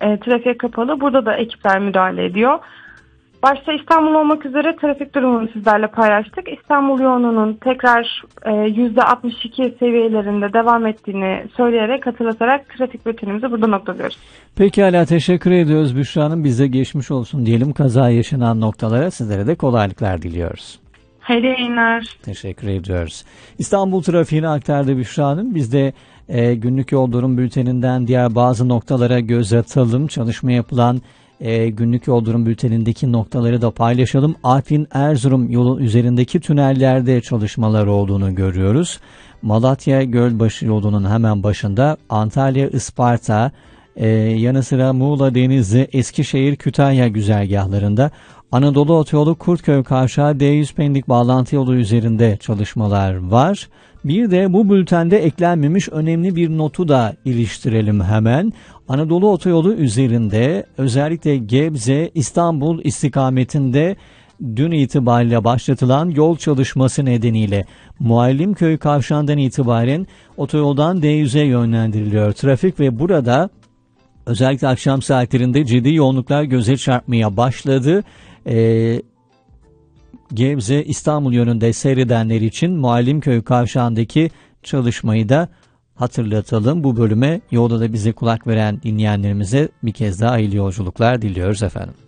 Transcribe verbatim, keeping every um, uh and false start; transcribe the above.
e, trafiğe kapalı. Burada da ekipler müdahale ediyor. Başta İstanbul olmak üzere trafik durumunu sizlerle paylaştık. İstanbul yoğunluğunun tekrar e, yüzde altmış iki seviyelerinde devam ettiğini söyleyerek, hatırlatarak trafik bütünümüzü burada noktalıyoruz. Pekala, teşekkür ediyoruz Büşra Hanım. Bize geçmiş olsun diyelim kaza yaşanan noktalara. Sizlere de kolaylıklar diliyoruz. Hayırlı yayınlar. Teşekkür ediyoruz. İstanbul trafiğini aktardı Büşra Hanım. Biz de e, günlük yol durum bülteninden diğer bazı noktalara göz atalım. Çalışma yapılan E, günlük yol durum bültenindeki noktaları da paylaşalım. Artvin-Erzurum yolu üzerindeki tünellerde çalışmalar olduğunu görüyoruz. Malatya-Gölbaşı yolunun hemen başında, Antalya-Isparta, e, yanı sıra Muğla-Denizli, Eskişehir-Kütahya güzergahlarında, Anadolu Otoyolu Kurtköy Kavşağı D yüz Pendik bağlantı yolu üzerinde çalışmalar var. Bir de bu bültende eklenmemiş önemli bir notu da iliştirelim hemen. Anadolu Otoyolu üzerinde özellikle Gebze, İstanbul istikametinde dün itibariyle başlatılan yol çalışması nedeniyle Muallimköy kavşağından itibaren otoyoldan D yüze yönlendiriliyor trafik ve burada özellikle akşam saatlerinde ciddi yoğunluklar göze çarpmaya başladı. Ee, Gebze İstanbul yönünde seyredenler için Muallimköy kavşağındaki çalışmayı da hatırlatalım. Bu bölüme yolda da bize kulak veren dinleyenlerimize bir kez daha hayırlı yolculuklar diliyoruz efendim.